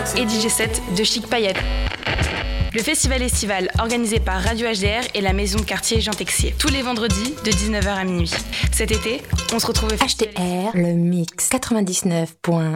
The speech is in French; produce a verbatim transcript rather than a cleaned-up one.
et D J set de Chic Payette. Le festival estival organisé par Radio H D R et la maison de quartier Jean Texier. Tous les vendredis de dix-neuf heures à minuit. Cet été, on se retrouve au H D R, le mix quatre-vingt-dix-neuf point